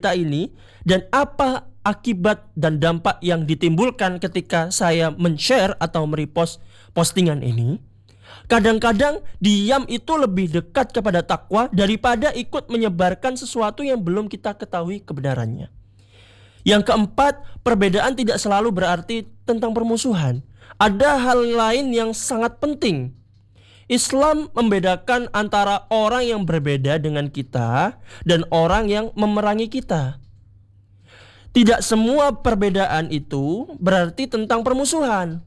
kita ini dan apa akibat dan dampak yang ditimbulkan ketika saya men-share atau merepost postingan ini. Kadang-kadang diam itu lebih dekat kepada takwa daripada ikut menyebarkan sesuatu yang belum kita ketahui kebenarannya. Yang keempat, perbedaan tidak selalu berarti tentang permusuhan. Ada hal lain yang sangat penting. Islam membedakan antara orang yang berbeda dengan kita dan orang yang memerangi kita. Tidak semua perbedaan itu berarti tentang permusuhan.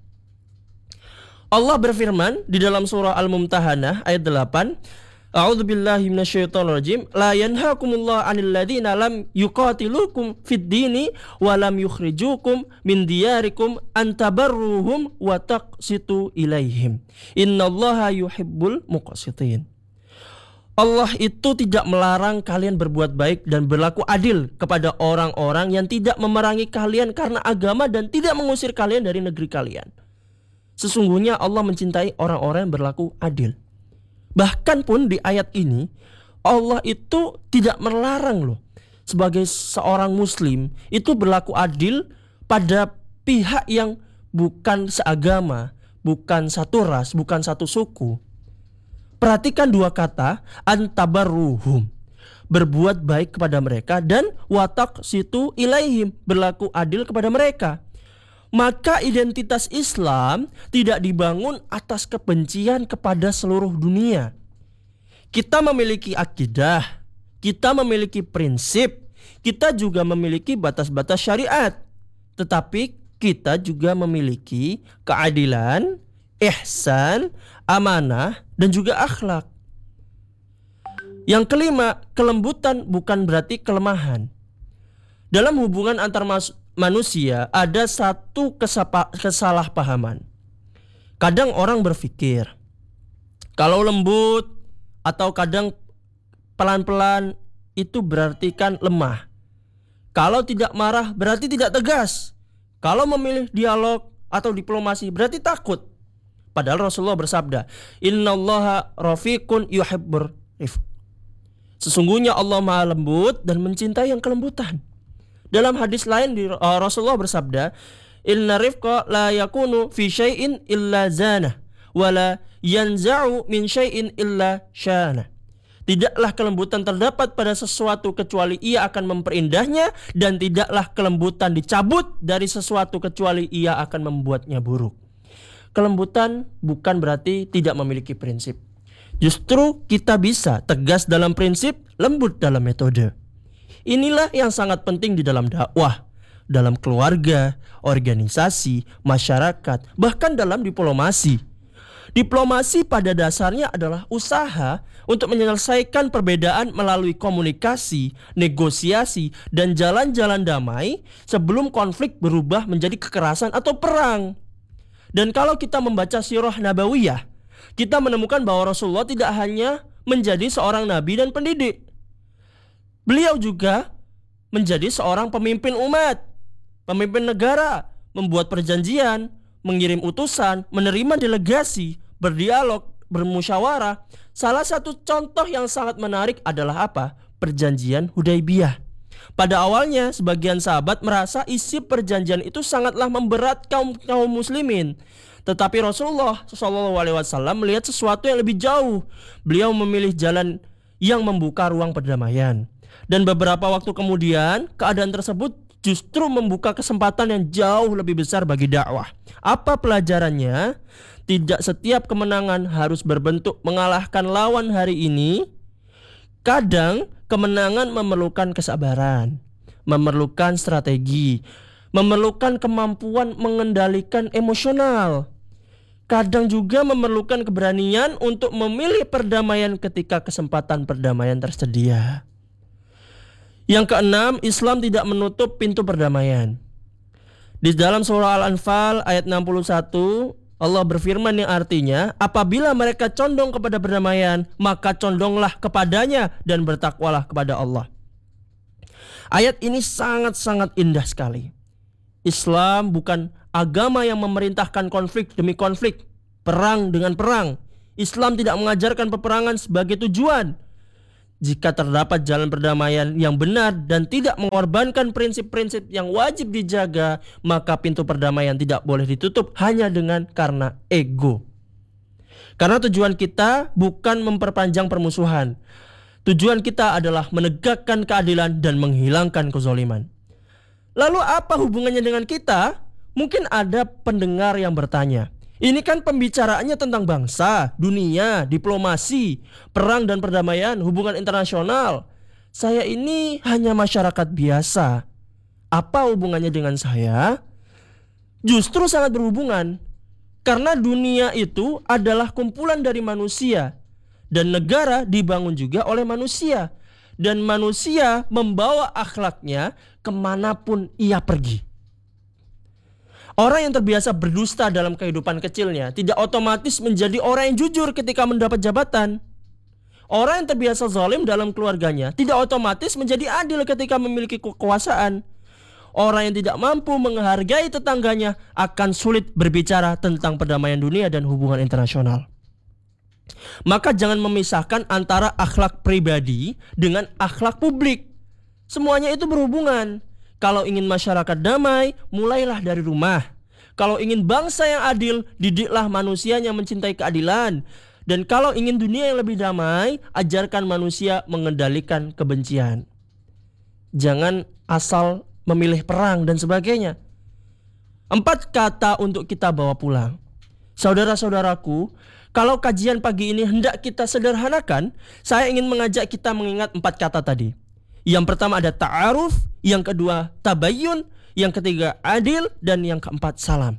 Allah berfirman di dalam surah Al-Mumtahanah ayat 8, A'udzubillahi minasyaitonirrajim. La yanhaakumullahu 'anil ladzina lam yuqatilukum fid dini wa lam yukhrijukum min diyarikum an tabarruhum wa taqsitu ilaihim. Innallaha yuhibbul muqsitin. Allah itu tidak melarang kalian berbuat baik dan berlaku adil kepada orang-orang yang tidak memerangi kalian karena agama dan tidak mengusir kalian dari negeri kalian. Sesungguhnya Allah mencintai orang-orang yang berlaku adil. Bahkan pun di ayat ini Allah itu tidak melarang loh sebagai seorang muslim itu berlaku adil pada pihak yang bukan seagama, bukan satu ras, bukan satu suku. Perhatikan dua kata, antabarruhum, berbuat baik kepada mereka, dan watak situ ilaihim, berlaku adil kepada mereka. Maka identitas Islam tidak dibangun atas kebencian kepada seluruh dunia. Kita memiliki akidah, kita memiliki prinsip, kita juga memiliki batas-batas syariat. Tetapi kita juga memiliki keadilan, ihsan, amanah, dan juga akhlak. Yang kelima, kelembutan bukan berarti kelemahan. Dalam hubungan antar manusia ada satu kesalahpahaman. Kadang orang berpikir kalau lembut atau kadang pelan-pelan itu berarti kan lemah. Kalau tidak marah berarti tidak tegas. Kalau memilih dialog atau diplomasi berarti takut. Padahal Rasulullah bersabda, Innallaha rafiqun yuhibbur rifq. Sesungguhnya Allah Maha lembut dan mencintai yang kelembutan. Dalam hadis lain Rasulullah bersabda, Inna rifqa la yakunu fi syai'in illa zanah, wala yanza'u min syai'in illa syana. Tidaklah kelembutan terdapat pada sesuatu kecuali ia akan memperindahnya, dan tidaklah kelembutan dicabut dari sesuatu kecuali ia akan membuatnya buruk. Kelembutan bukan berarti tidak memiliki prinsip. Justru kita bisa tegas dalam prinsip, lembut dalam metode. Inilah yang sangat penting di dalam dakwah, dalam keluarga, organisasi, masyarakat, bahkan dalam diplomasi. Diplomasi pada dasarnya adalah usaha untuk menyelesaikan perbedaan melalui komunikasi, negosiasi, dan jalan-jalan damai sebelum konflik berubah menjadi kekerasan atau perang. Dan kalau kita membaca sirah nabawiyah, kita menemukan bahwa Rasulullah tidak hanya menjadi seorang nabi dan pendidik. Beliau juga menjadi seorang pemimpin umat, pemimpin negara, membuat perjanjian, mengirim utusan, menerima delegasi, berdialog, bermusyawarah. Salah satu contoh yang sangat menarik adalah apa? Perjanjian Hudaybiyah. Pada awalnya sebagian sahabat merasa isi perjanjian itu sangatlah memberat kaum muslimin. Tetapi Rasulullah SAW melihat sesuatu yang lebih jauh. Beliau memilih jalan yang membuka ruang perdamaian. Dan beberapa waktu kemudian keadaan tersebut justru membuka kesempatan yang jauh lebih besar bagi dakwah. Apa pelajarannya? Tidak setiap kemenangan harus berbentuk mengalahkan lawan hari ini. Kadang kemenangan memerlukan kesabaran, memerlukan strategi, memerlukan kemampuan mengendalikan emosional. Kadang juga memerlukan keberanian untuk memilih perdamaian ketika kesempatan perdamaian tersedia. Yang keenam, Islam tidak menutup pintu perdamaian. Di dalam surah Al-Anfal ayat 61, Allah berfirman yang artinya, apabila mereka condong kepada perdamaian, maka condonglah kepadanya dan bertakwalah kepada Allah. Ayat ini sangat-sangat indah sekali. Islam bukan agama yang memerintahkan konflik demi konflik, perang dengan perang. Islam tidak mengajarkan peperangan sebagai tujuan. Jika terdapat jalan perdamaian yang benar dan tidak mengorbankan prinsip-prinsip yang wajib dijaga, maka pintu perdamaian tidak boleh ditutup hanya dengan karena ego. Karena tujuan kita bukan memperpanjang permusuhan. Tujuan kita adalah menegakkan keadilan dan menghilangkan kezaliman. Lalu apa hubungannya dengan kita? Mungkin ada pendengar yang bertanya, ini kan pembicaraannya tentang bangsa, dunia, diplomasi, perang dan perdamaian, hubungan internasional. Saya ini hanya masyarakat biasa. Apa hubungannya dengan saya? Justru sangat berhubungan. Karena dunia itu adalah kumpulan dari manusia. Dan negara dibangun juga oleh manusia. Dan manusia membawa akhlaknya kemanapun ia pergi. Orang yang terbiasa berdusta dalam kehidupan kecilnya tidak otomatis menjadi orang yang jujur ketika mendapat jabatan. Orang yang terbiasa zalim dalam keluarganya tidak otomatis menjadi adil ketika memiliki kekuasaan. Orang yang tidak mampu menghargai tetangganya akan sulit berbicara tentang perdamaian dunia dan hubungan internasional. Maka jangan memisahkan antara akhlak pribadi dengan akhlak publik. Semuanya itu berhubungan. Kalau ingin masyarakat damai, mulailah dari rumah. Kalau ingin bangsa yang adil, didiklah manusianya mencintai keadilan. Dan kalau ingin dunia yang lebih damai, ajarkan manusia mengendalikan kebencian. Jangan asal memilih perang dan sebagainya. 4 kata untuk kita bawa pulang. Saudara-saudaraku, kalau kajian pagi ini hendak kita sederhanakan, saya ingin mengajak kita mengingat 4 kata tadi. Yang pertama ada ta'aruf, yang kedua tabayyun, yang ketiga adil, dan yang keempat salam.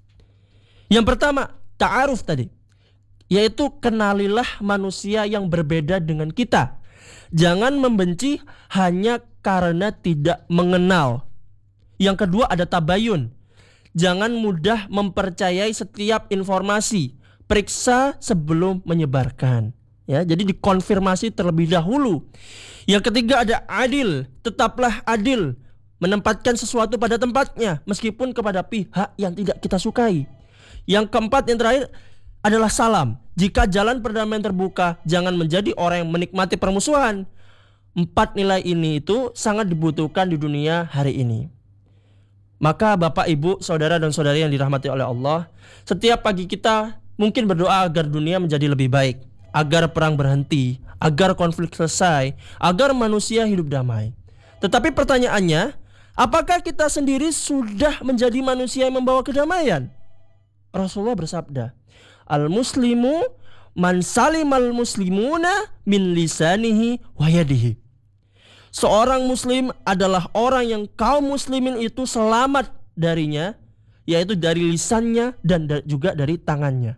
Yang pertama ta'aruf tadi, yaitu kenalilah manusia yang berbeda dengan kita. Jangan membenci hanya karena tidak mengenal. Yang kedua ada tabayyun. Jangan mudah mempercayai setiap informasi. Periksa sebelum menyebarkan. Ya, jadi dikonfirmasi terlebih dahulu. Yang ketiga ada adil. Tetaplah adil, menempatkan sesuatu pada tempatnya meskipun kepada pihak yang tidak kita sukai. Yang keempat, yang terakhir adalah salam. Jika jalan perdamaian terbuka, jangan menjadi orang yang menikmati permusuhan. 4 nilai ini itu sangat dibutuhkan di dunia hari ini. Maka Bapak, Ibu, saudara dan saudari yang dirahmati oleh Allah, setiap pagi kita mungkin berdoa agar dunia menjadi lebih baik, agar perang berhenti, agar konflik selesai, agar manusia hidup damai. Tetapi pertanyaannya, apakah kita sendiri sudah menjadi manusia yang membawa kedamaian? Rasulullah bersabda, al-muslimu man salimal muslimuna min lisanihi wa yadihi. Seorang muslim adalah orang yang kaum muslimin itu selamat darinya, yaitu dari lisannya dan juga dari tangannya.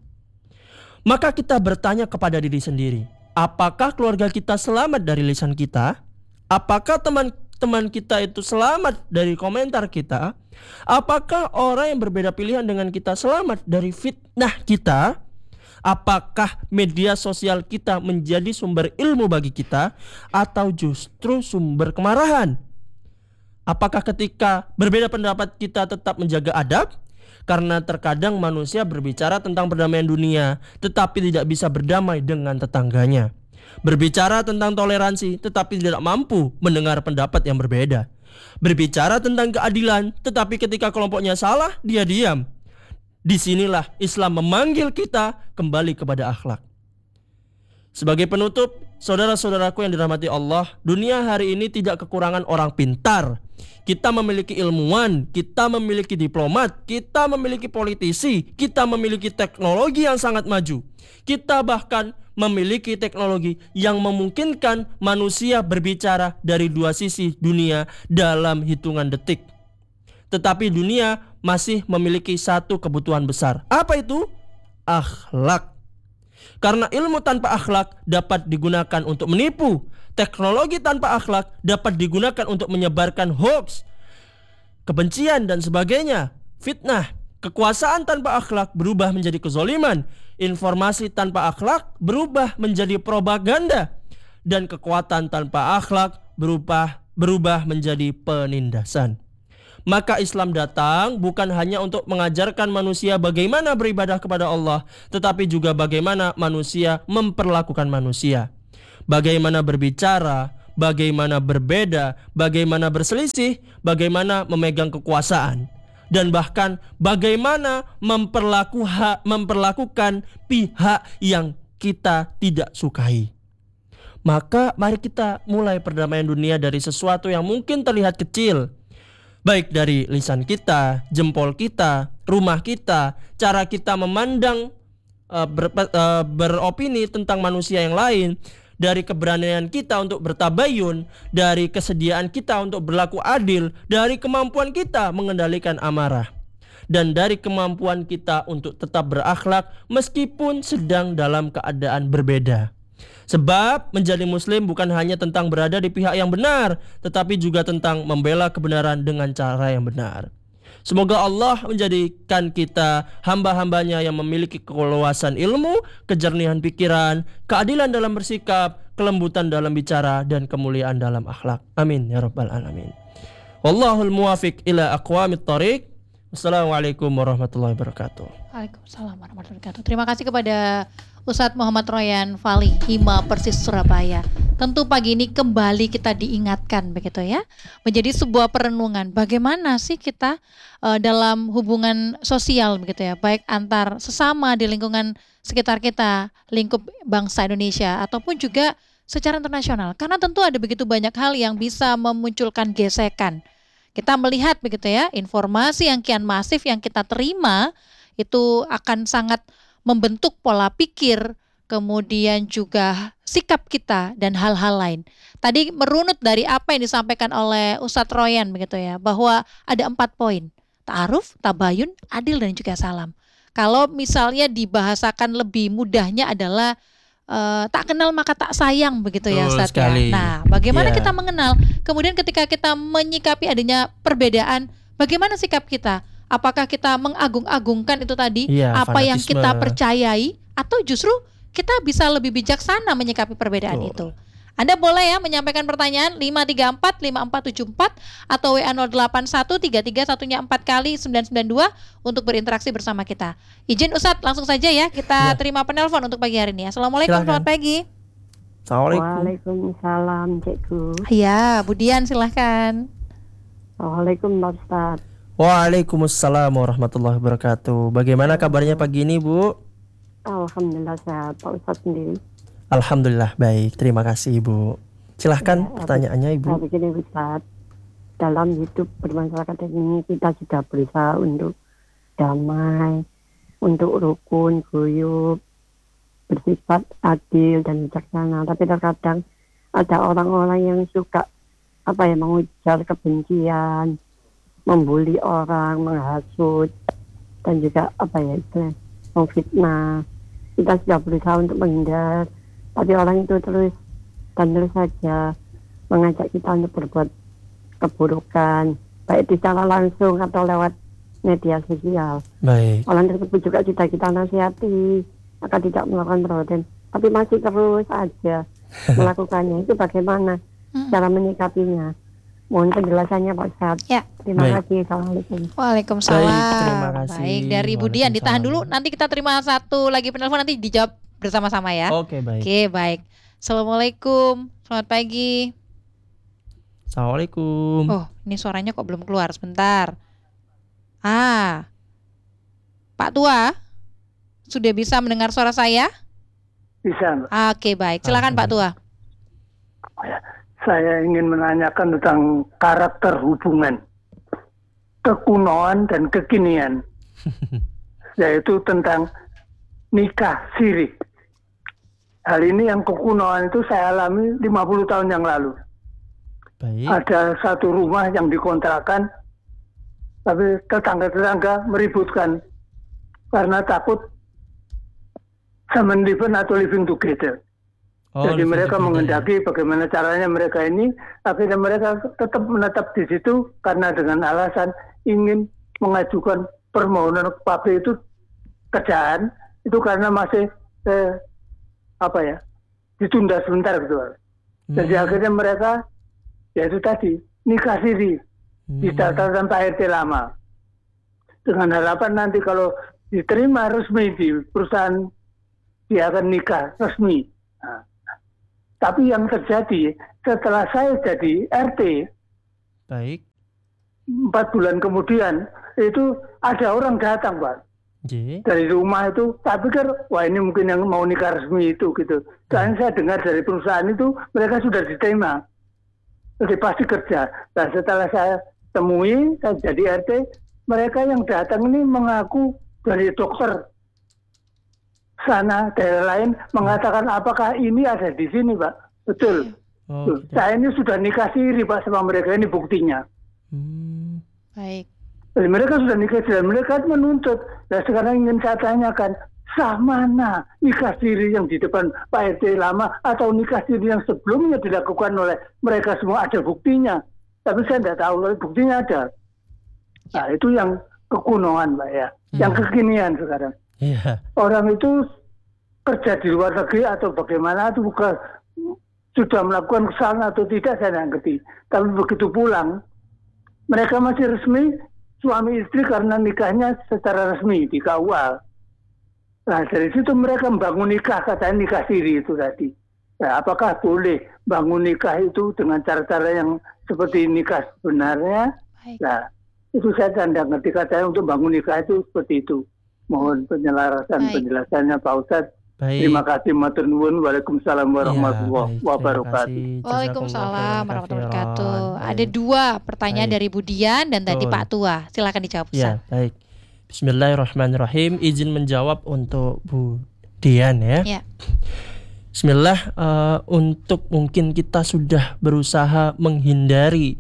Maka kita bertanya kepada diri sendiri, apakah keluarga kita selamat dari lisan kita? Apakah teman-teman kita itu selamat dari komentar kita? Apakah orang yang berbeda pilihan dengan kita selamat dari fitnah kita? Apakah media sosial kita menjadi sumber ilmu bagi kita atau justru sumber kemarahan? Apakah ketika berbeda pendapat kita tetap menjaga adab? Karena terkadang manusia berbicara tentang perdamaian dunia tetapi tidak bisa berdamai dengan tetangganya. Berbicara tentang toleransi tetapi tidak mampu mendengar pendapat yang berbeda. Berbicara tentang keadilan tetapi ketika kelompoknya salah, dia diam. Disinilah Islam memanggil kita kembali kepada akhlak. Sebagai penutup, saudara-saudaraku yang dirahmati Allah, dunia hari ini tidak kekurangan orang pintar. Kita memiliki ilmuwan, kita memiliki diplomat, kita memiliki politisi, kita memiliki teknologi yang sangat maju. Kita bahkan memiliki teknologi yang memungkinkan manusia berbicara dari 2 sisi dunia dalam hitungan detik. Tetapi dunia masih memiliki satu kebutuhan besar. Apa itu? Akhlak. Karena ilmu tanpa akhlak dapat digunakan untuk menipu. Teknologi tanpa akhlak dapat digunakan untuk menyebarkan hoax, kebencian dan sebagainya, fitnah. Kekuasaan tanpa akhlak berubah menjadi kezaliman. Informasi tanpa akhlak berubah menjadi propaganda. Dan kekuatan tanpa akhlak berubah menjadi penindasan. Maka Islam datang bukan hanya untuk mengajarkan manusia bagaimana beribadah kepada Allah, tetapi juga bagaimana manusia memperlakukan manusia. bagaimana berbicara, bagaimana berbeda, bagaimana berselisih, bagaimana memegang kekuasaan, dan bahkan bagaimana memperlakukan pihak yang kita tidak sukai. Maka mari kita mulai perdamaian dunia dari sesuatu yang mungkin terlihat kecil, baik dari lisan kita, jempol kita, rumah kita, cara kita memandang, beropini tentang manusia yang lain, dari keberanian kita untuk bertabayun, dari kesediaan kita untuk berlaku adil, dari kemampuan kita mengendalikan amarah, dan dari kemampuan kita untuk tetap berakhlak meskipun sedang dalam keadaan berbeda. Sebab menjadi muslim bukan hanya tentang berada di pihak yang benar, tetapi juga tentang membela kebenaran dengan cara yang benar. Semoga Allah menjadikan kita hamba-hambanya yang memiliki keluasan ilmu, kejernihan pikiran, keadilan dalam bersikap, kelembutan dalam bicara, dan kemuliaan dalam akhlak. Amin ya rabbal alamin. Wallahul muwafiq ila aqwamit thariq. Wassalamualaikum warahmatullahi wabarakatuh. Waalaikumsalam warahmatullahi wabarakatuh. Terima kasih kepada Ustadz Muhammad Royan Fali, Hima Persis Surabaya. Tentu pagi ini kembali kita diingatkan begitu ya, menjadi sebuah perenungan bagaimana sih kita dalam hubungan sosial begitu ya, baik antar sesama di lingkungan sekitar kita, lingkup bangsa Indonesia ataupun juga secara internasional. Karena tentu ada begitu banyak hal yang bisa memunculkan gesekan. Kita melihat begitu ya, informasi yang kian masif yang kita terima itu akan sangat membentuk pola pikir, kemudian juga sikap kita dan hal-hal lain. Tadi merunut dari apa yang disampaikan oleh Ustadz Royan begitu ya, bahwa ada 4 poin. Ta'aruf, tabayun, adil, dan juga salam. Kalau misalnya dibahasakan lebih mudahnya adalah tak kenal maka tak sayang begitu ya Ustadz ya. Nah, bagaimana kita mengenal? Kemudian ketika kita menyikapi adanya perbedaan, bagaimana sikap kita? Apakah kita mengagung-agungkan itu tadi apa yang kita percayai, atau justru kita bisa lebih bijaksana menyikapi perbedaan itu? Anda boleh ya menyampaikan pertanyaan 534 5474 atau WA 081 33 4 kali 992 untuk berinteraksi bersama kita. Izin Ustadz langsung saja ya kita terima penelpon untuk pagi hari ini. Assalamualaikum, selamat pagi. Waalaikumsalam Cikgu. Ya, Bu Dian silahkan. Assalamualaikum Pak Ustadz. Waalaikumsalam warahmatullahi wabarakatuh. Bagaimana kabarnya pagi ini Bu? Alhamdulillah sehat. Pak Ustadz sendiri? Alhamdulillah baik, terima kasih Ibu. Silahkan pertanyaannya Ibu. Begini Ustadz, dalam hidup bermasyarakat ini kita sudah berusaha untuk damai, untuk rukun, guyup, bersifat adil dan bijaksana. Tapi terkadang ada orang-orang yang suka mengujar kebencian, membuli orang, menghasut, dan juga memfitnah. Kita sudah berusaha untuk menghindar, tapi orang itu terus saja mengajak kita untuk berbuat keburukan, baik secara langsung atau lewat media sosial. Baik. Orang tersebut juga sudah kita nasihati agar tidak melakukan perbuatan, tapi masih terus saja melakukannya. Itu bagaimana cara menyikapinya? Mohon penjelasannya Pak Ustadz. Ya. Terima kasih. Assalamualaikum. Waalaikumsalam. Baik, terima kasih. Baik, dari Bu Dian ditahan dulu, nanti kita terima satu lagi penelpon, nanti dijawab bersama-sama ya. Oke, baik. Oke, baik. Assalamualaikum, selamat pagi. Assalamualaikum. Oh, ini suaranya kok belum keluar, sebentar. Pak Tua, sudah bisa mendengar suara saya? Bisa. Oke, baik. Silakan Pak Tua. Saya ingin menanyakan tentang karakter hubungan, kekunoan dan kekinian, yaitu tentang nikah siri. Hal ini yang kekunoan itu saya alami 50 tahun yang lalu. Baik. Ada satu rumah yang dikontrakan, tapi tetangga-tetangga meributkan karena takut common living atau living together. Jadi mereka menghendaki bagaimana caranya mereka ini, akhirnya mereka tetap menetap di situ karena dengan alasan ingin mengajukan permohonan PABE itu kerjaan itu karena masih ditunda sebentar gitu. Jadi akhirnya mereka yaitu tadi nikah siri di catatan Pak RT lama dengan harapan nanti kalau diterima resmi di perusahaan dia akan nikah resmi. Tapi yang terjadi setelah saya jadi RT, Baik. 4 bulan kemudian itu ada orang datang, Pak. J. Dari rumah itu, tak pikir, wah ini mungkin yang mau nikah resmi itu gitu. Dan saya dengar dari perusahaan itu, mereka sudah diterima. Jadi pasti kerja. Dan setelah saya temui, saya jadi RT, mereka yang datang ini mengaku dari dokter sana, daerah lain, mengatakan apakah ini ada di sini, Pak. Betul. Oh, Tuh, gitu. saya ini sudah nikah siri, Pak, sama mereka, ini buktinya. Baik. Jadi mereka sudah nikah dan mereka menuntut. Dan sekarang ingin saya tanyakan, sah mana nikah siri yang di depan Pak RT lama atau nikah siri yang sebelumnya dilakukan oleh mereka semua, ada buktinya. Tapi saya tidak tahu, buktinya ada. Nah itu yang kekunoan, Pak ya. Yang kekinian sekarang. Iya. Orang itu kerja di luar negeri atau bagaimana itu bukan sudah melakukan kesalahan atau tidak, saya tidak ngerti. Tapi begitu pulang, mereka masih resmi suami istri karena nikahnya secara resmi di KUA. Nah dari situ mereka membangun nikah, katanya nikah siri itu tadi. Nah, apakah boleh bangun nikah itu dengan cara-cara yang seperti nikah sebenarnya? Baik. Nah itu saya tidak ngerti, katanya untuk bangun nikah itu seperti itu. Mohon penjelasannya Pak Ustadz. Baik. Terima kasih, matur nuwun. Waalaikumsalam warahmatullahi Baik, wabarakatuh. terima kasih. Waalaikumsalam Jazakumullah warahmatullahi khairan. wabarakatuh. Ada Baik. 2 pertanyaan Baik. dari Bu Dian dan tadi Betul. Pak Tua. Silakan dijawab, Ustaz. Ya, baik. Bismillahirrahmanirrahim. Izin menjawab untuk Bu Dian ya. Ya. Bismillah, untuk mungkin kita sudah berusaha menghindari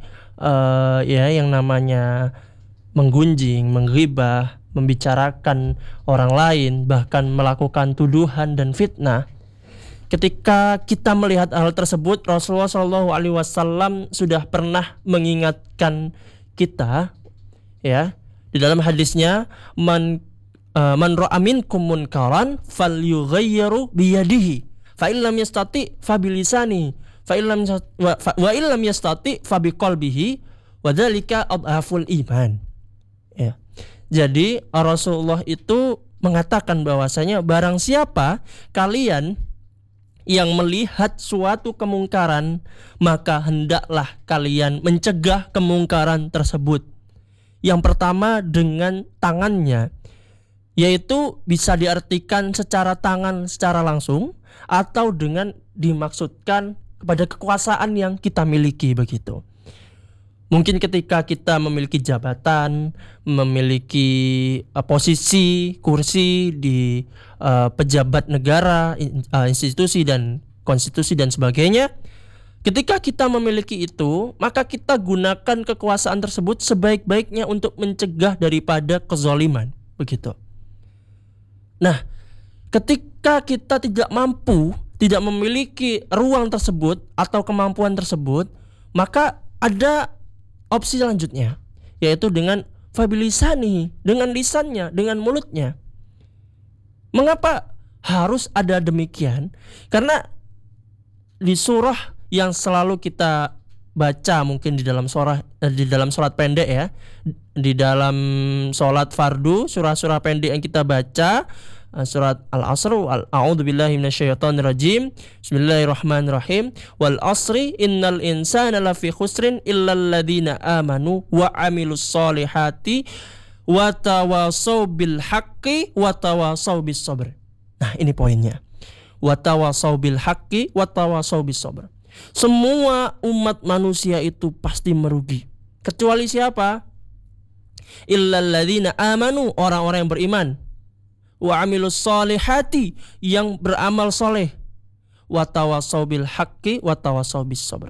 ya yang namanya menggunjing, menggibah, membicarakan orang lain, bahkan melakukan tuduhan dan fitnah. Ketika kita melihat hal tersebut, Rasulullah SAW sudah pernah mengingatkan kita, ya, di dalam hadisnya, man ra'a minkum munkaran falyughayyiru biyadihi, fa illam yastati fa bilisani, fa illam yastati fa biqalbihi, wa dzalika adhaful iman. Ya. Jadi Rasulullah itu mengatakan bahwasanya barang siapa kalian yang melihat suatu kemungkaran, maka hendaklah kalian mencegah kemungkaran tersebut. Yang pertama dengan tangannya, yaitu bisa diartikan secara tangan secara langsung atau dengan dimaksudkan kepada kekuasaan yang kita miliki begitu. Mungkin ketika kita memiliki jabatan, memiliki posisi, kursi di pejabat negara, institusi dan konstitusi dan sebagainya. Ketika kita memiliki itu, maka kita gunakan kekuasaan tersebut sebaik-baiknya untuk mencegah daripada kezaliman, begitu. Nah, ketika kita tidak mampu, tidak memiliki ruang tersebut atau kemampuan tersebut, maka ada opsi selanjutnya, yaitu dengan fabilisani, dengan lisannya, dengan mulutnya. Mengapa harus ada demikian? Karena di surah yang selalu kita baca mungkin di dalam sholat pendek ya, di dalam sholat fardu, surah-surah pendek yang kita baca, surat Al-Asr, a'udzubillahi minasyaitonirrajim, bismillahirrahmanirrahim, wal asri innal insana lafi khusrin illal ladzina amanu wa amilus solihati wa tawassaw bil haqqi wa tawassaw bis sabr. Nah, ini poinnya. Wa tawassaw bil haqqi wa tawassaw bis sabr. Semua umat manusia itu pasti merugi, kecuali siapa? Illal ladzina amanu, orang-orang yang beriman, wa amilus solihati, yang beramal soleh, wa tawassaw bil haqqi wa tawassaw bis sabr.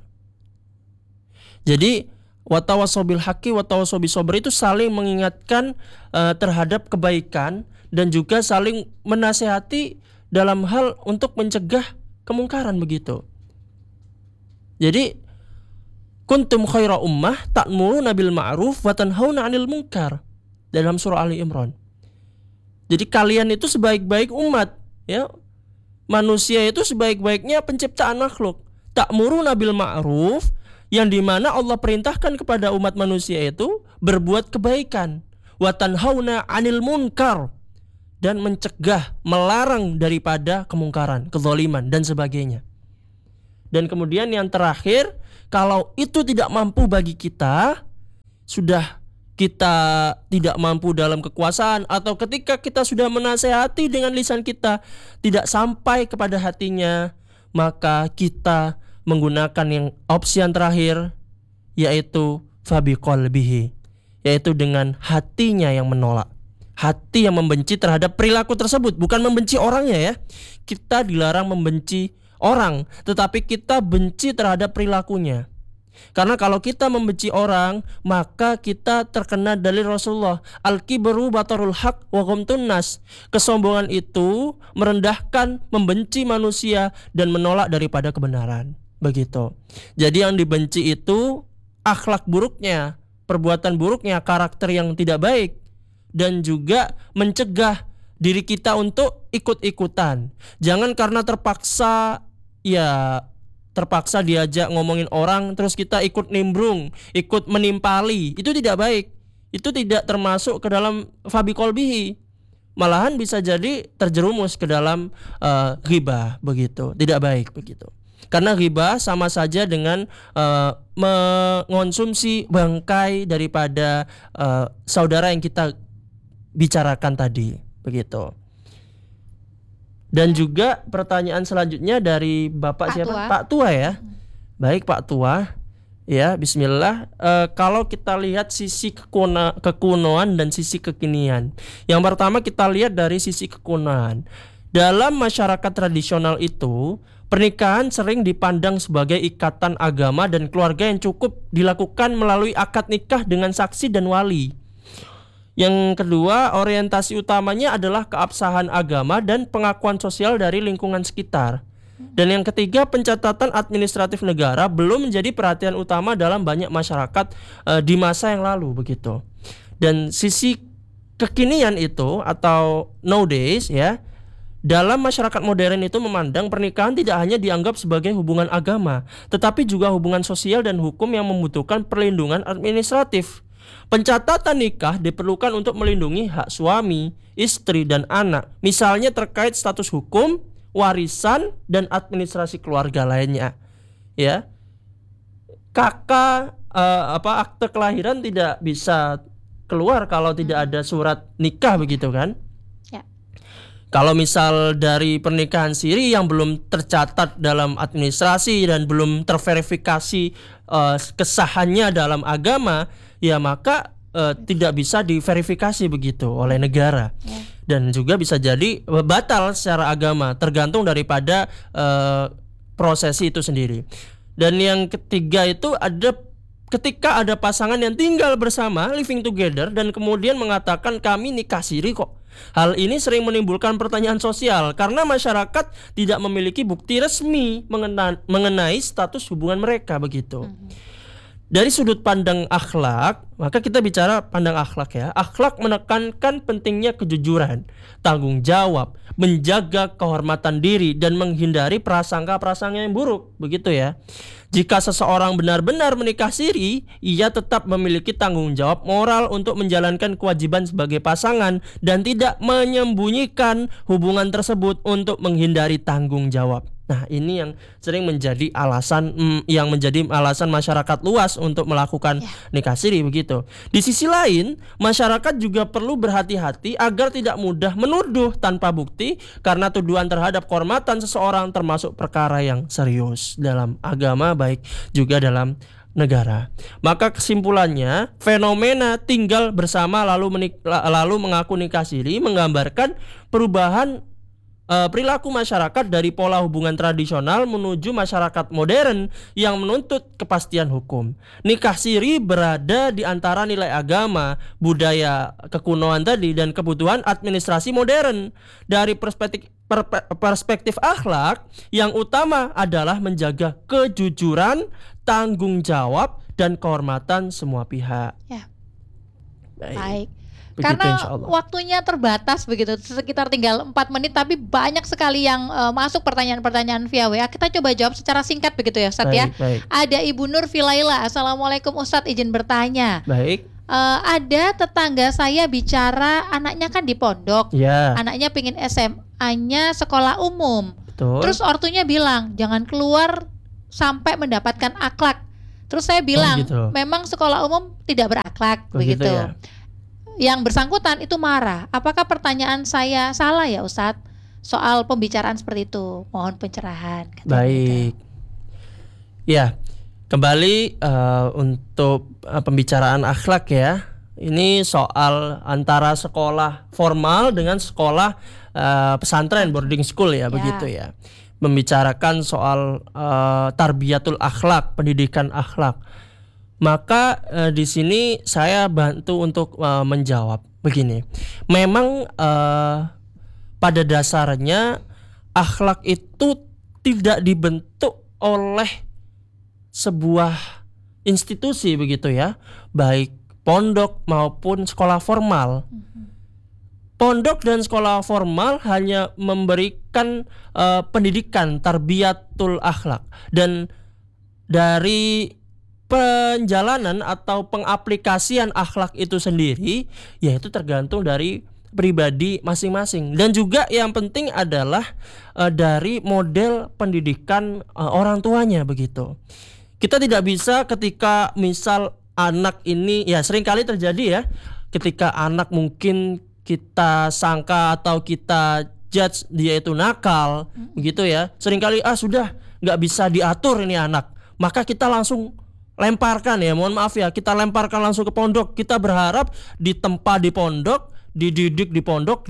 Jadi wa tawassaw bil haqqi wa tawassaw bis sabr itu saling mengingatkan terhadap kebaikan dan juga saling menasihati dalam hal untuk mencegah kemungkaran begitu. Jadi kuntum khaira ummah ta'muruna bil ma'ruf wa tanhauna 'anil munkar, dalam surah Ali Imran. Jadi kalian itu sebaik-baik umat, ya. Manusia itu sebaik-baiknya penciptaan makhluk. Ta'muruna bil ma'ruf, yang dimana Allah perintahkan kepada umat manusia itu berbuat kebaikan. Wa tanhauna 'anil munkar, dan mencegah, melarang daripada kemungkaran, kezaliman dan sebagainya. Dan kemudian yang terakhir, kalau itu tidak mampu bagi kita, sudah kita tidak mampu dalam kekuasaan, atau ketika kita sudah menasehati dengan lisan kita tidak sampai kepada hatinya, maka kita menggunakan yang opsi yang terakhir, yaitu fabiqalbihi, yaitu dengan hatinya yang menolak, hati yang membenci terhadap perilaku tersebut. Bukan membenci orangnya ya, kita dilarang membenci orang, tetapi kita benci terhadap perilakunya. Karena kalau kita membenci orang, maka kita terkena dalil Rasulullah, al-kibru batarul haq wa ghamtun nas. Kesombongan itu merendahkan, membenci manusia dan menolak daripada kebenaran. Begitu. Jadi yang dibenci itu akhlak buruknya, perbuatan buruknya, karakter yang tidak baik, dan juga mencegah diri kita untuk ikut-ikutan. Jangan karena terpaksa diajak ngomongin orang terus kita ikut nimbrung, ikut menimpali. Itu tidak baik. Itu tidak termasuk ke dalam fabiqalbihi. Malahan bisa jadi terjerumus ke dalam ghibah, begitu. Tidak baik begitu. Karena ghibah sama saja dengan mengonsumsi bangkai daripada saudara yang kita bicarakan tadi, begitu. Dan juga pertanyaan selanjutnya dari Bapak Pak siapa? Tua. Pak Tua ya. Baik Pak Tua. Ya, bismillah. Kalau kita lihat sisi kekunoan dan sisi kekinian. Yang pertama kita lihat dari sisi kekunoan. Dalam masyarakat tradisional itu, pernikahan sering dipandang sebagai ikatan agama dan keluarga yang cukup dilakukan melalui akad nikah dengan saksi dan wali. Yang kedua, orientasi utamanya adalah keabsahan agama dan pengakuan sosial dari lingkungan sekitar. Dan yang ketiga, pencatatan administratif negara belum menjadi perhatian utama dalam banyak masyarakat di masa yang lalu, begitu. Dan sisi kekinian itu atau nowadays ya, dalam masyarakat modern itu memandang pernikahan tidak hanya dianggap sebagai hubungan agama, tetapi juga hubungan sosial dan hukum yang membutuhkan perlindungan administratif. Pencatatan nikah diperlukan untuk melindungi hak suami, istri, dan anak, misalnya terkait status hukum, warisan, dan administrasi keluarga lainnya. Ya, akte kelahiran tidak bisa keluar kalau tidak ada surat nikah, begitu kan? Ya. Kalau misal dari pernikahan siri yang belum tercatat dalam administrasi dan belum terverifikasi kesahannya dalam agama, ya maka tidak bisa diverifikasi begitu oleh negara. Dan juga bisa jadi batal secara agama, tergantung daripada prosesi itu sendiri. Dan yang ketiga itu ada ketika ada pasangan yang tinggal bersama, living together, dan kemudian mengatakan kami nikah siri kok. Hal ini sering menimbulkan pertanyaan sosial karena masyarakat tidak memiliki bukti resmi mengenai status hubungan mereka, begitu. Dari sudut pandang akhlak, maka kita bicara pandang akhlak ya. Akhlak menekankan pentingnya kejujuran, tanggung jawab, menjaga kehormatan diri, dan menghindari prasangka-prasangka yang buruk, begitu ya. Jika seseorang benar-benar menikah siri, ia tetap memiliki tanggung jawab moral untuk menjalankan kewajiban sebagai pasangan dan tidak menyembunyikan hubungan tersebut untuk menghindari tanggung jawab. Nah, ini yang sering menjadi alasan masyarakat luas untuk melakukan nikah siri, begitu. Di sisi lain, masyarakat juga perlu berhati-hati agar tidak mudah menuduh tanpa bukti karena tuduhan terhadap kehormatan seseorang termasuk perkara yang serius dalam agama baik juga dalam negara. Maka kesimpulannya, fenomena tinggal bersama lalu mengaku nikah siri menggambarkan perubahan perilaku masyarakat dari pola hubungan tradisional menuju masyarakat modern yang menuntut kepastian hukum. Nikah siri berada di antara nilai agama, budaya kekunoan tadi, dan kebutuhan administrasi modern. Dari perspektif akhlak, yang utama adalah menjaga kejujuran, tanggung jawab, dan kehormatan semua pihak. Ya. Baik. Begitu, karena insyaallah. waktunya terbatas begitu, sekitar tinggal 4 menit, tapi banyak sekali yang masuk pertanyaan-pertanyaan via WA. Kita coba jawab secara singkat begitu ya Ustadz ya. Baik. Ada Ibu Nur Filaila, Assalamualaikum Ustadz, izin bertanya. Baik. Ada tetangga saya bicara anaknya kan di pondok, Ya. anaknya pengen SMA-nya sekolah umum. Betul. Terus ortunya bilang jangan keluar sampai mendapatkan akhlak. Terus saya bilang, gitu. memang sekolah umum tidak berakhlak, begitu. Ya. Yang bersangkutan itu marah. Apakah pertanyaan saya salah ya Ustadz? Soal pembicaraan seperti itu, mohon pencerahan. Baik. Ya, kembali untuk pembicaraan akhlak ya. Ini soal antara sekolah formal dengan sekolah pesantren, boarding school ya, begitu ya. Membicarakan soal tarbiyatul akhlak, pendidikan akhlak. Maka di sini saya bantu untuk menjawab begini. Memang pada dasarnya akhlak itu tidak dibentuk oleh sebuah institusi begitu ya, baik pondok maupun sekolah formal. Pondok dan sekolah formal hanya memberikan pendidikan tarbiyatul akhlak, dan dari penjalanan atau pengaplikasian akhlak itu sendiri yaitu tergantung dari pribadi masing-masing, dan juga yang penting adalah dari model pendidikan orang tuanya begitu. Kita tidak bisa ketika misal anak ini, ya seringkali terjadi ya, ketika anak mungkin kita sangka atau kita judge dia itu nakal begitu ya, seringkali sudah nggak bisa diatur ini anak, maka kita langsung lemparkan ya, mohon maaf ya, kita lemparkan langsung ke pondok. Kita berharap ditempa di pondok, dididik di pondok,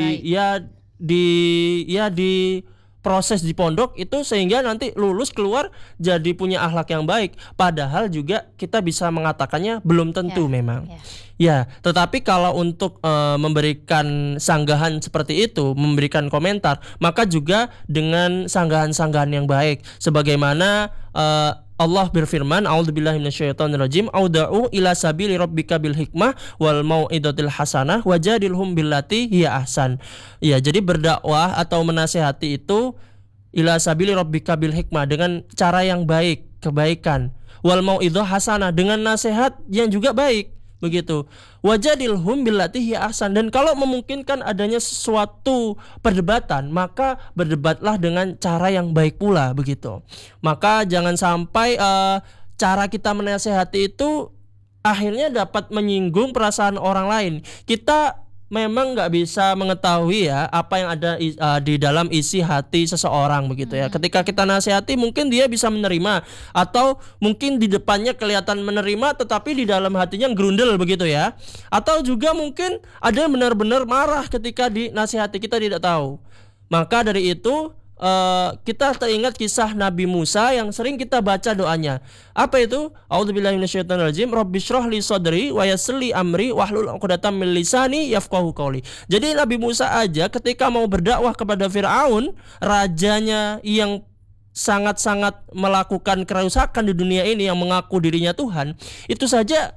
di proses di pondok itu sehingga nanti lulus keluar jadi punya akhlak yang baik. Padahal juga kita bisa mengatakannya belum tentu memang. Ya, tetapi kalau untuk memberikan sanggahan seperti itu, memberikan komentar, maka juga dengan sanggahan-sanggahan yang baik. Sebagaimana Allah berfirman, a'udzubillahi minasyaitonirrajim, auda'u ila sabili rabbika bil hikmah wal mau'izatil hasanah wajadilhum billati hiya ahsan. Ya, jadi berdakwah atau menasihati itu ila sabili rabbika bil hikmah, dengan cara yang baik, kebaikan. Wal mau'izah hasanah, dengan nasihat yang juga baik. Begitu. Wajadilhum billati hiya ahsan, dan kalau memungkinkan adanya sesuatu perdebatan, maka berdebatlah dengan cara yang baik pula begitu. Maka jangan sampai cara kita menasehati itu akhirnya dapat menyinggung perasaan orang lain. Kita memang nggak bisa mengetahui ya apa yang ada di dalam isi hati seseorang begitu ya. Ketika kita nasihati mungkin dia bisa menerima, atau mungkin di depannya kelihatan menerima tetapi di dalam hatinya gerundel begitu ya. Atau juga mungkin ada yang benar-benar marah ketika dinasihati, kita tidak tahu. Maka dari itu kita teringat kisah Nabi Musa yang sering kita baca doanya. Apa itu? A'udzubillahi minasyaitonirrajim, Rabbishrah li sadri wa yassir li amri wahlul 'uqdatam min lisani yafqahu qawli. Jadi Nabi Musa aja ketika mau berdakwah kepada Firaun, rajanya yang sangat-sangat melakukan kerusakan di dunia ini, yang mengaku dirinya Tuhan, itu saja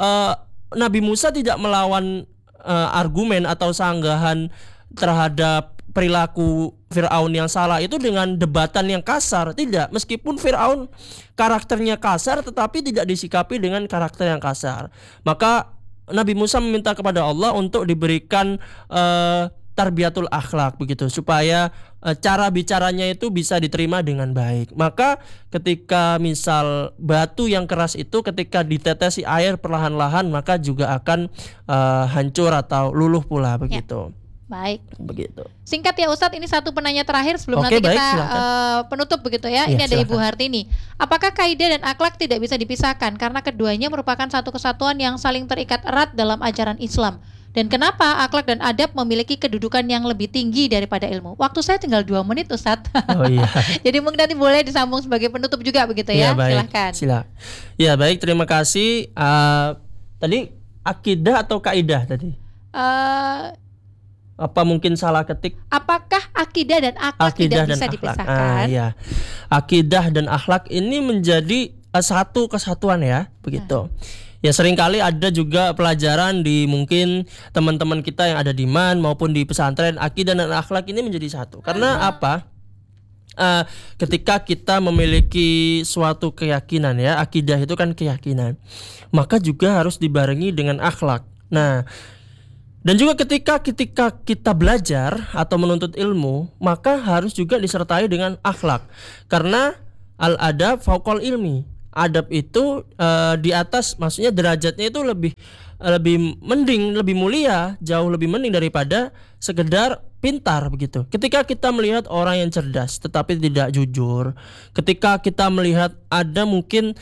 Nabi Musa tidak melawan argumen atau sanggahan terhadap perilaku Fir'aun yang salah itu dengan debatan yang kasar. Tidak, meskipun Fir'aun karakternya kasar tetapi tidak disikapi dengan karakter yang kasar. Maka Nabi Musa meminta kepada Allah untuk diberikan tarbiyatul akhlak begitu, supaya cara bicaranya itu bisa diterima dengan baik. Maka ketika misal batu yang keras itu ketika ditetesi air perlahan-lahan, maka juga akan hancur atau luluh pula begitu. Baik, begitu. Singkat ya Ustadz, ini satu penanya terakhir sebelum Oke, nanti baik, kita penutup begitu ya. Ini ada silakan. Ibu Hartini. Apakah kaidah dan akhlak tidak bisa dipisahkan karena keduanya merupakan satu kesatuan yang saling terikat erat dalam ajaran Islam? Dan kenapa akhlak dan adab memiliki kedudukan yang lebih tinggi daripada ilmu? Waktu saya tinggal 2 menit Ustadz. Oh iya. Jadi mungkin nanti boleh disambung sebagai penutup juga begitu ya. Baik. Silahkan. Ya baik, terima kasih. Tadi akidah atau kaidah tadi? Apa mungkin salah ketik? Apakah akidah dan akhlak tidak bisa dipisahkan? Ya. Akidah dan akhlak ini menjadi satu kesatuan ya, begitu. Ya seringkali ada juga pelajaran di mungkin teman-teman kita yang ada di MAN maupun di pesantren, akidah dan akhlak ini menjadi satu. Karena apa? Ketika kita memiliki suatu keyakinan ya, akidah itu kan keyakinan, maka juga harus dibarengi dengan akhlak. Nah, dan juga ketika kita belajar atau menuntut ilmu, maka harus juga disertai dengan akhlak. Karena al-adab fauqal ilmi. Adab itu di atas, maksudnya derajatnya itu lebih mending, lebih mulia, jauh lebih mending daripada sekedar pintar begitu. Ketika kita melihat orang yang cerdas tetapi tidak jujur, ketika kita melihat ada mungkin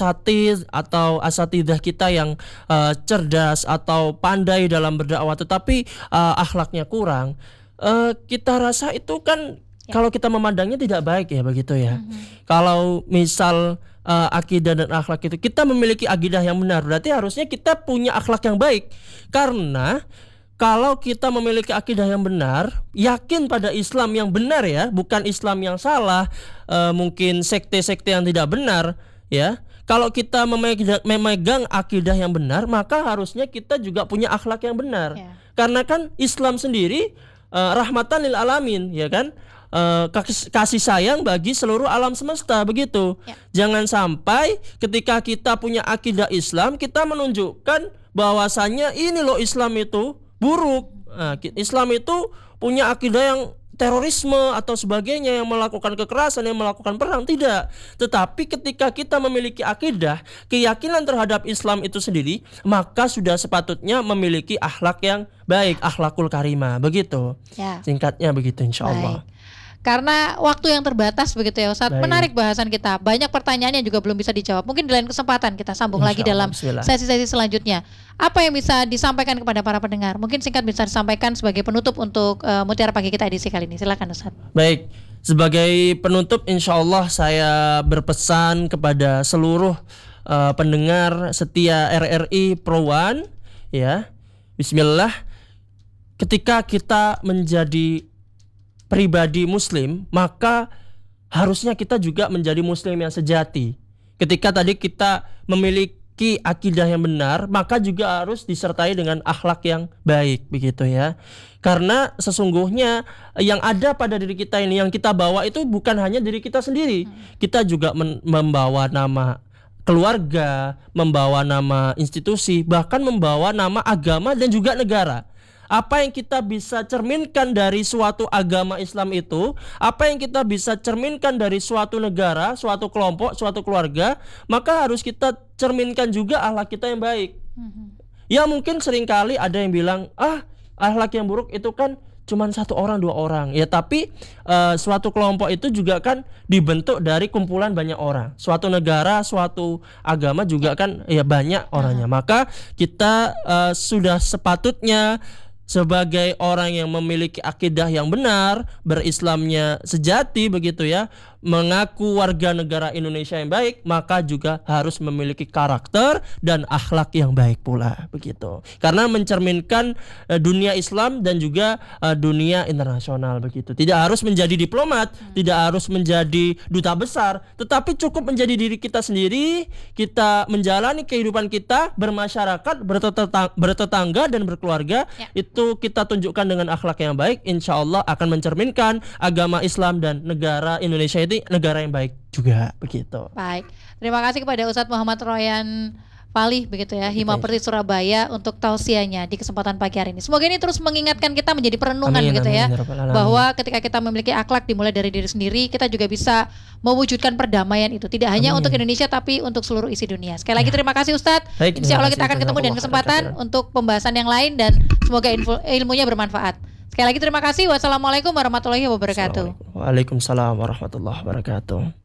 asatidah kita yang cerdas atau pandai dalam berdakwah tetapi akhlaknya kurang, kita rasa itu kan kalau kita memandangnya tidak baik ya begitu ya. Kalau misal akidah dan akhlak itu kita memiliki akidah yang benar, berarti harusnya kita punya akhlak yang baik. Karena kalau kita memiliki akidah yang benar, yakin pada Islam yang benar ya, bukan Islam yang salah, mungkin sekte-sekte yang tidak benar ya. Kalau kita memegang akidah yang benar, maka harusnya kita juga punya akhlak yang benar. Karena kan Islam sendiri rahmatan lil alamin ya kan. Kasih sayang bagi seluruh alam semesta begitu. Jangan sampai ketika kita punya akidah Islam kita menunjukkan bahwasannya ini loh Islam itu buruk. Islam itu punya akidah yang terorisme atau sebagainya, yang melakukan kekerasan, yang melakukan perang, tidak. Tetapi ketika kita memiliki akidah, keyakinan terhadap Islam itu sendiri, maka sudah sepatutnya memiliki akhlak yang baik, akhlakul karimah begitu. Singkatnya begitu insyaallah. Karena waktu yang terbatas begitu ya Ustadz. Menarik bahasan kita. Banyak pertanyaan yang juga belum bisa dijawab. Mungkin di lain kesempatan kita sambung lagi dalam sesi-sesi selanjutnya. Apa yang bisa disampaikan kepada para pendengar? Mungkin singkat bisa disampaikan sebagai penutup untuk Mutiara Pagi kita edisi kali ini. Silakan Ustadz. Baik, sebagai penutup insyaallah saya berpesan kepada seluruh pendengar setia RRI Pro One ya. Bismillah. Ketika kita menjadi pribadi muslim, maka harusnya kita juga menjadi muslim yang sejati. Ketika tadi kita memiliki akidah yang benar, maka juga harus disertai dengan akhlak yang baik begitu ya. Karena sesungguhnya yang ada pada diri kita ini, yang kita bawa itu bukan hanya diri kita sendiri. Kita juga membawa nama keluarga, membawa nama institusi, bahkan membawa nama agama dan juga negara. Apa yang kita bisa cerminkan dari suatu agama Islam itu, apa yang kita bisa cerminkan dari suatu negara, suatu kelompok, suatu keluarga, maka harus kita cerminkan juga akhlak kita yang baik. Ya mungkin seringkali ada yang bilang, akhlak yang buruk itu kan cuma 1 orang 2 orang. Ya tapi suatu kelompok itu juga kan dibentuk dari kumpulan banyak orang. Suatu negara, suatu agama juga kan ya banyak orangnya. Maka kita sudah sepatutnya sebagai orang yang memiliki akidah yang benar, berislamnya sejati begitu ya, mengaku warga negara Indonesia yang baik, maka juga harus memiliki karakter dan akhlak yang baik pula begitu. Karena mencerminkan dunia Islam dan juga dunia internasional begitu. Tidak harus menjadi diplomat, tidak harus menjadi duta besar, tetapi cukup menjadi diri kita sendiri, kita menjalani kehidupan kita, bermasyarakat, bertetangga dan berkeluarga, itu kita tunjukkan dengan akhlak yang baik, insya Allah akan mencerminkan agama Islam dan negara Indonesia ini negara yang baik juga begitu. Baik, terima kasih kepada Ustadz Muhammad Royan Fali begitu ya, Hima Persis Surabaya untuk tausiahnya di kesempatan pagi hari ini. Semoga ini terus mengingatkan kita menjadi perenungan begitu ya, bahwa ketika kita memiliki akhlak dimulai dari diri sendiri, kita juga bisa mewujudkan perdamaian itu tidak hanya untuk Indonesia tapi untuk seluruh isi dunia. Sekali lagi terima kasih Ustadz. Insya Allah kita akan ketemu dan kesempatan untuk pembahasan yang lain dan semoga ilmunya bermanfaat. Sekali lagi terima kasih. Wassalamualaikum warahmatullahi wabarakatuh. Waalaikumsalam warahmatullahi wabarakatuh.